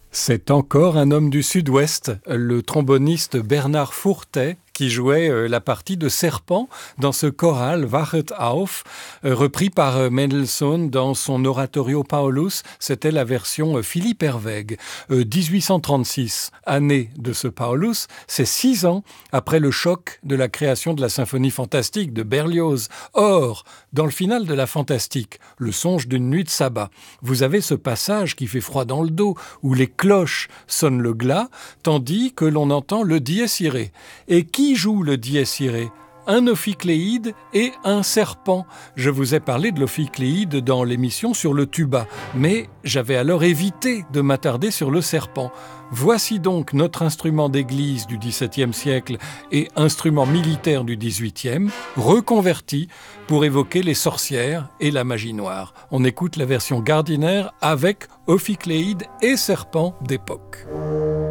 C'est encore un homme du Sud-Ouest, le tromboniste Bernard Fourtet, qui jouait la partie de Serpent dans ce choral Wachet auf, repris par Mendelssohn dans son oratorio Paulus. C'était la version Philippe Herwegh. 1836, année de ce Paulus, c'est 6 ans après le choc de la création de la symphonie fantastique de Berlioz. Or, dans le final de la fantastique, le songe d'une nuit de sabbat, vous avez ce passage qui fait froid dans le dos, où les cloches sonnent le glas, tandis que l'on entend le dies irae. Et qui joue le dies irae ? Un ophicléide et un serpent. Je vous ai parlé de l'ophicléide dans l'émission sur le tuba, mais j'avais alors évité de m'attarder sur le serpent. Voici donc notre instrument d'église du XVIIe siècle et instrument militaire du XVIIIe, reconverti pour évoquer les sorcières et la magie noire. On écoute la version Gardiner avec ophicléide et serpent d'époque.